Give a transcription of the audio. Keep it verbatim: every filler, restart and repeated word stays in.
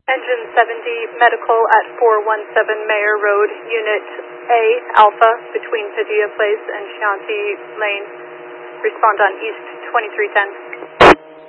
Engine seventy, medical at four one seven Mayor Road, Unit A, Alpha, between Padilla Place and Chianti Lane. Respond on East twenty-three ten.